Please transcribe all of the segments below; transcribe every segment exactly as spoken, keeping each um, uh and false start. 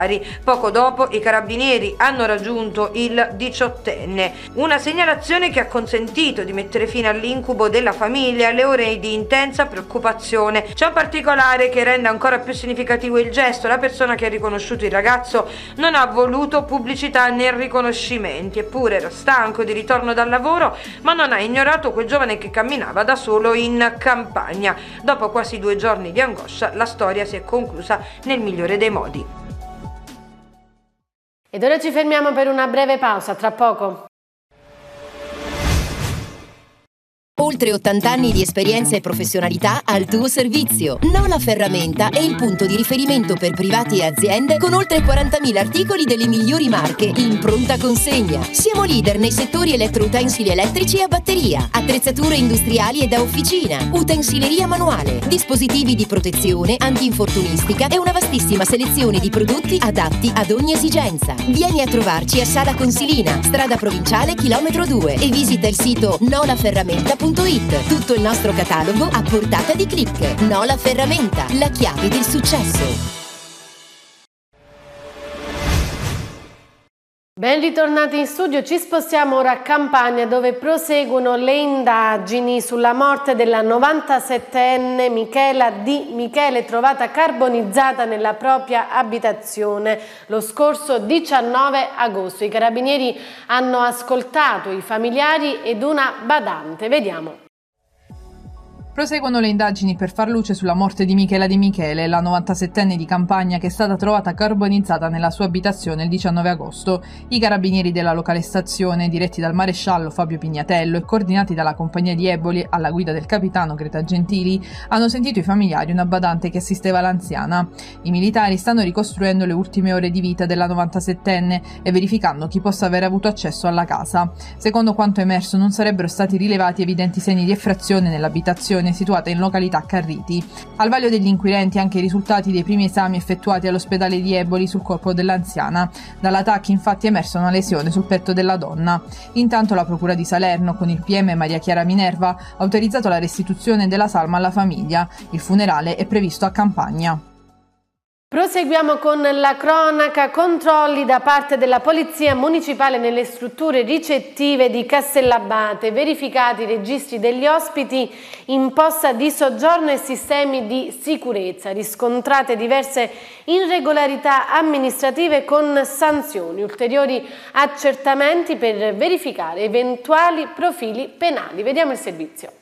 Poco dopo i carabinieri hanno raggiunto il diciottenne. Una segnalazione che ha consentito di mettere fine all'incubo della famiglia e alle ore di intensa preoccupazione. C'è un particolare che rende ancora più significativo il gesto: la persona che ha riconosciuto il ragazzo non ha voluto pubblicità né riconoscimenti, eppure era stanco di ritorno dal lavoro, ma non ha ignorato quel giovane che camminava da solo in campagna. Dopo quasi due giorni di angoscia, la storia si è conclusa nel migliore dei modi. Ed ora ci fermiamo per una breve pausa, tra poco. Oltre ottanta anni di esperienza e professionalità al tuo servizio. Nola Ferramenta è il punto di riferimento per privati e aziende con oltre quarantamila articoli delle migliori marche in pronta consegna. Siamo leader nei settori elettroutensili elettrici e a batteria, attrezzature industriali e da officina, utensileria manuale, dispositivi di protezione, antinfortunistica e una vastissima selezione di prodotti adatti ad ogni esigenza. Vieni a trovarci a Sala Consilina, strada provinciale chilometro due e visita il sito nola ferramenta punto it. Tutto il nostro catalogo a portata di click. Nola Ferramenta, la chiave del successo. Ben ritornati in studio, ci spostiamo ora a Campania, dove proseguono le indagini sulla morte della novantasettenne Michela Di Michele, trovata carbonizzata nella propria abitazione lo scorso diciannove agosto. I carabinieri hanno ascoltato i familiari ed una badante. Vediamo. Proseguono le indagini per far luce sulla morte di Michela Di Michele, la novantasettenne di Campagna che è stata trovata carbonizzata nella sua abitazione il diciannove agosto. I carabinieri della locale stazione, diretti dal maresciallo Fabio Pignatello e coordinati dalla compagnia di Eboli alla guida del capitano Greta Gentili, hanno sentito i familiari una badante che assisteva l'anziana. I militari stanno ricostruendo le ultime ore di vita della novantasettenne e verificando chi possa aver avuto accesso alla casa. Secondo quanto emerso, non sarebbero stati rilevati evidenti segni di effrazione nell'abitazione situata in località Carriti. Al vaglio degli inquirenti anche i risultati dei primi esami effettuati all'ospedale di Eboli sul corpo dell'anziana. Dalla T A C infatti è emersa una lesione sul petto della donna. Intanto la procura di Salerno, con il P M Maria Chiara Minerva, ha autorizzato la restituzione della salma alla famiglia. Il funerale è previsto a Campagna. Proseguiamo con la cronaca. Controlli da parte della Polizia Municipale nelle strutture ricettive di Castellabate, verificati i registri degli ospiti, imposta di soggiorno e sistemi di sicurezza, riscontrate diverse irregolarità amministrative con sanzioni, ulteriori accertamenti per verificare eventuali profili penali. Vediamo il servizio.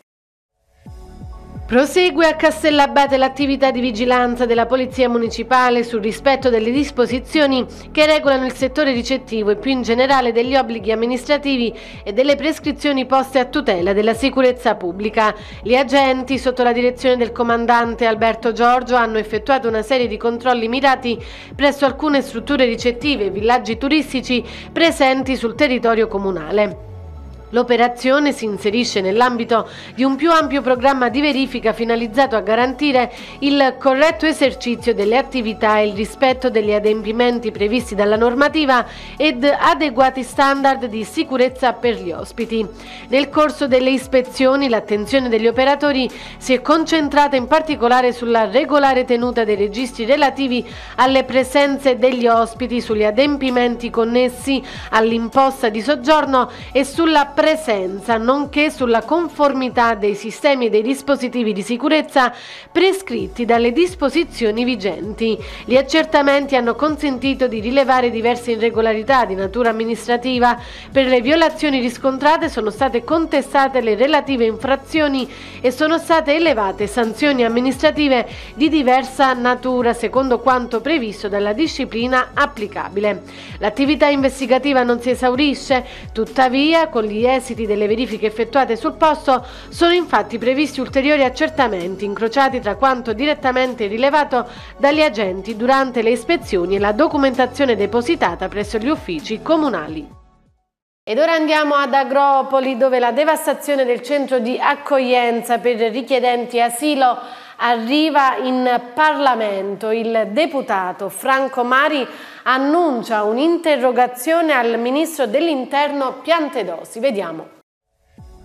Prosegue a Castellabate l'attività di vigilanza della Polizia Municipale sul rispetto delle disposizioni che regolano il settore ricettivo e più in generale degli obblighi amministrativi e delle prescrizioni poste a tutela della sicurezza pubblica. Gli agenti, sotto la direzione del comandante Alberto Giorgio, hanno effettuato una serie di controlli mirati presso alcune strutture ricettive e villaggi turistici presenti sul territorio comunale. L'operazione si inserisce nell'ambito di un più ampio programma di verifica finalizzato a garantire il corretto esercizio delle attività e il rispetto degli adempimenti previsti dalla normativa ed adeguati standard di sicurezza per gli ospiti. Nel corso delle ispezioni l'attenzione degli operatori si è concentrata in particolare sulla regolare tenuta dei registri relativi alle presenze degli ospiti, sugli adempimenti connessi all'imposta di soggiorno e sulla presenza, nonché sulla conformità dei sistemi e dei dispositivi di sicurezza prescritti dalle disposizioni vigenti. Gli accertamenti hanno consentito di rilevare diverse irregolarità di natura amministrativa. Per le violazioni riscontrate sono state contestate le relative infrazioni e sono state elevate sanzioni amministrative di diversa natura, secondo quanto previsto dalla disciplina applicabile. L'attività investigativa non si esaurisce, tuttavia, con gli esiti delle verifiche effettuate sul posto sono infatti previsti ulteriori accertamenti incrociati tra quanto direttamente rilevato dagli agenti durante le ispezioni e la documentazione depositata presso gli uffici comunali. Ed ora andiamo ad Agropoli, dove la devastazione del centro di accoglienza per richiedenti asilo arriva in Parlamento. Il deputato Franco Mari annuncia un'interrogazione al ministro dell'Interno Piantedosi. Vediamo.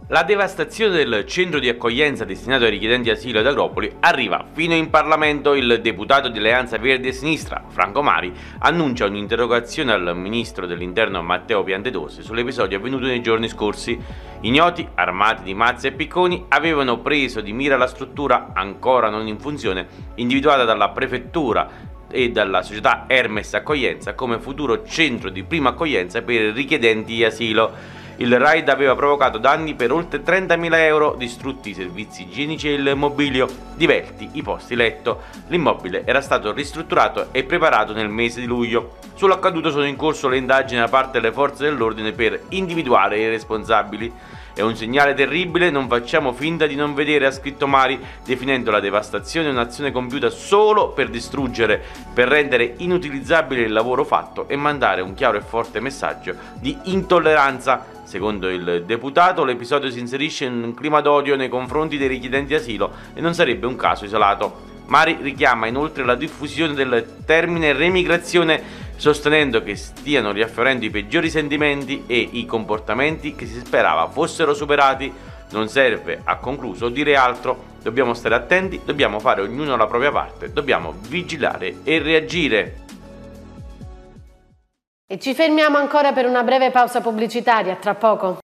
La devastazione del centro di accoglienza destinato ai richiedenti asilo ad Agropoli arriva fino in Parlamento. Il deputato di Alleanza Verdi e Sinistra, Franco Mari, annuncia un'interrogazione al ministro dell'Interno Matteo Piantedosi sull'episodio avvenuto nei giorni scorsi. Ignoti, armati di mazze e picconi, avevano preso di mira la struttura, ancora non in funzione, individuata dalla prefettura e dalla società Hermes Accoglienza come futuro centro di prima accoglienza per richiedenti asilo. Il raid aveva provocato danni per oltre trentamila euro, distrutti i servizi igienici e il mobilio, divelti i posti letto. L'immobile era stato ristrutturato e preparato nel mese di luglio. Sull'accaduto sono in corso le indagini da parte delle forze dell'ordine per individuare i responsabili. È un segnale terribile, non facciamo finta di non vedere, ha scritto Mari, definendo la devastazione un'azione compiuta solo per distruggere, per rendere inutilizzabile il lavoro fatto e mandare un chiaro e forte messaggio di intolleranza. Secondo il deputato, l'episodio si inserisce in un clima d'odio nei confronti dei richiedenti asilo e non sarebbe un caso isolato. Mari richiama inoltre la diffusione del termine remigrazione, sostenendo che stiano riaffiorando i peggiori sentimenti e i comportamenti che si sperava fossero superati. Non serve, ha concluso, dire altro. Dobbiamo stare attenti, dobbiamo fare ognuno la propria parte, dobbiamo vigilare e reagire. E ci fermiamo ancora per una breve pausa pubblicitaria, tra poco.